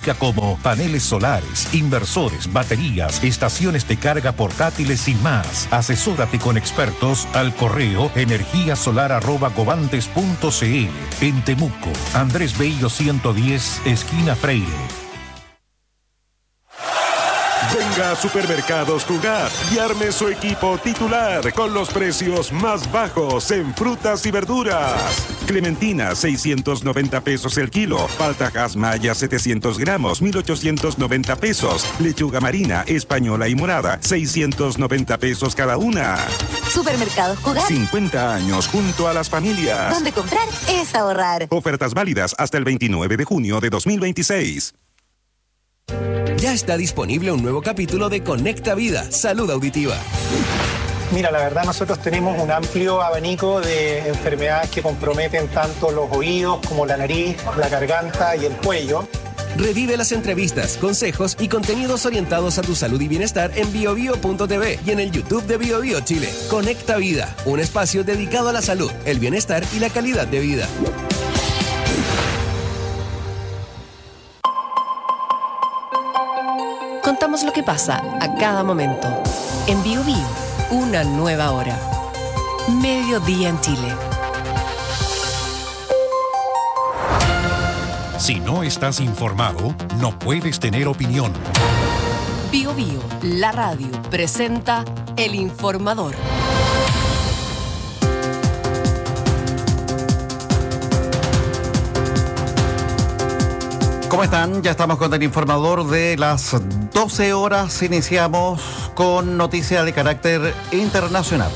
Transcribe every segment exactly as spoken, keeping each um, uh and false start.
especifica como paneles solares, inversores, baterías, estaciones de carga portátiles y más. Asesórate con expertos al correo energía solar arroba covantes punto c l. En Temuco, Andrés Bello ciento diez, esquina Freire. Venga a Supermercados Jugar y arme su equipo titular con los precios más bajos en frutas y verduras. Clementina, seiscientos noventa pesos el kilo. Palta Maya, setecientos gramos, mil ochocientos noventa pesos. Lechuga marina, española y morada, seiscientos noventa pesos cada una. Supermercados Jugar. cincuenta años junto a las familias. Donde comprar es ahorrar. Ofertas válidas hasta el veintinueve de junio de dos mil veintiséis. Ya está disponible un nuevo capítulo de Conecta Vida, Salud Auditiva. Mira, la verdad nosotros tenemos un amplio abanico de enfermedades que comprometen tanto los oídos como la nariz, la garganta y el cuello. Revive las entrevistas, consejos y contenidos orientados a tu salud y bienestar en bio bio punto t v y en el YouTube de Bio Bio Chile. Conecta Vida, un espacio dedicado a la salud, el bienestar y la calidad de vida. Contamos lo que pasa a cada momento. En Bio Bio, una nueva hora. Mediodía en Chile. Si no estás informado, no puedes tener opinión. Bio Bio, la radio, presenta El Informador. ¿Cómo están? Ya estamos con el informador de las doce horas. Iniciamos con noticias de carácter internacional.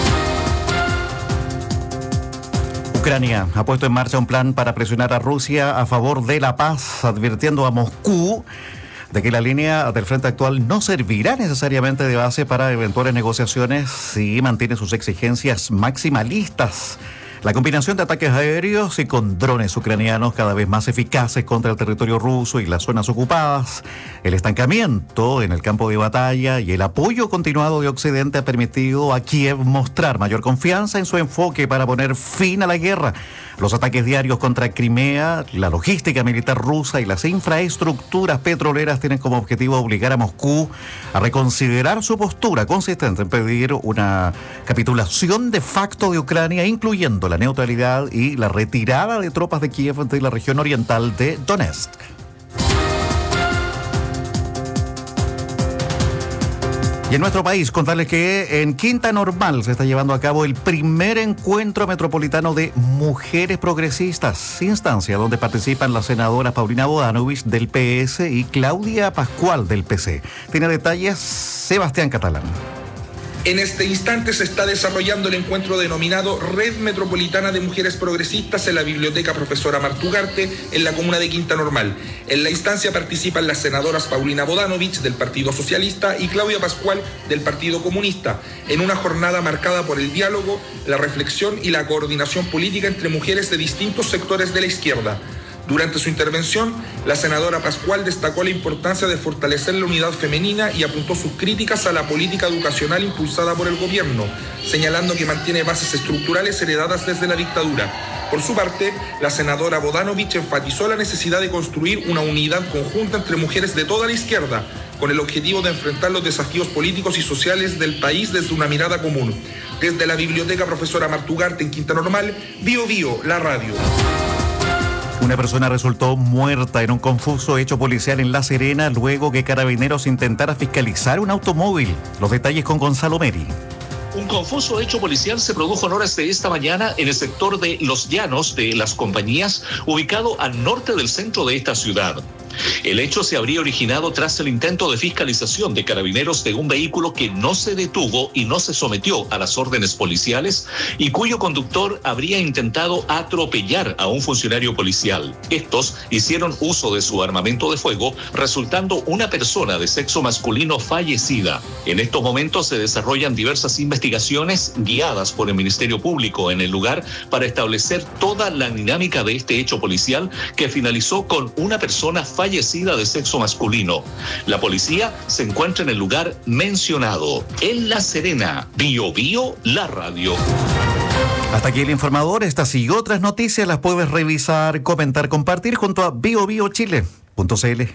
Ucrania ha puesto en marcha un plan para presionar a Rusia a favor de la paz, advirtiendo a Moscú de que la línea del frente actual no servirá necesariamente de base para eventuales negociaciones si mantiene sus exigencias maximalistas. La combinación de ataques aéreos y con drones ucranianos cada vez más eficaces contra el territorio ruso y las zonas ocupadas, el estancamiento en el campo de batalla y el apoyo continuado de Occidente ha permitido a Kiev mostrar mayor confianza en su enfoque para poner fin a la guerra. Los ataques diarios contra Crimea, la logística militar rusa y las infraestructuras petroleras tienen como objetivo obligar a Moscú a reconsiderar su postura consistente en pedir una capitulación de facto de Ucrania, incluyendo la neutralidad y la retirada de tropas de Kiev de la región oriental de Donetsk. Y en nuestro país, contarles que en Quinta Normal se está llevando a cabo el primer encuentro metropolitano de mujeres progresistas, instancia donde participan las senadoras Paulina Bodanovich del P S y Claudia Pascual del P C. Tiene detalles Sebastián Catalán. En este instante se está desarrollando el encuentro denominado Red Metropolitana de Mujeres Progresistas en la Biblioteca Profesora Martugarte en la comuna de Quinta Normal. En la instancia participan las senadoras Paulina Bodanovich del Partido Socialista y Claudia Pascual del Partido Comunista, en una jornada marcada por el diálogo, la reflexión y la coordinación política entre mujeres de distintos sectores de la izquierda. Durante su intervención, la senadora Pascual destacó la importancia de fortalecer la unidad femenina y apuntó sus críticas a la política educacional impulsada por el gobierno, señalando que mantiene bases estructurales heredadas desde la dictadura. Por su parte, la senadora Bodanovich enfatizó la necesidad de construir una unidad conjunta entre mujeres de toda la izquierda, con el objetivo de enfrentar los desafíos políticos y sociales del país desde una mirada común. Desde la Biblioteca Profesora Martugarte en Quinta Normal, Bio Bio, la radio. Una persona resultó muerta en un confuso hecho policial en La Serena luego que Carabineros intentara fiscalizar un automóvil. Los detalles con Gonzalo Meri. Un confuso hecho policial se produjo en horas de esta mañana en el sector de Los Llanos de Las Compañías, ubicado al norte del centro de esta ciudad. El hecho se habría originado tras el intento de fiscalización de Carabineros de un vehículo que no se detuvo y no se sometió a las órdenes policiales y cuyo conductor habría intentado atropellar a un funcionario policial. Estos hicieron uso de su armamento de fuego, resultando una persona de sexo masculino fallecida. En estos momentos se desarrollan diversas investigaciones guiadas por el Ministerio Público en el lugar para establecer toda la dinámica de este hecho policial que finalizó con una persona fallecida fallecida de sexo masculino. La policía se encuentra en el lugar mencionado, en La Serena. Bio Bio, la radio. Hasta aquí el informador. Estas y otras noticias las puedes revisar, comentar, compartir junto a bio bio chile punto c l.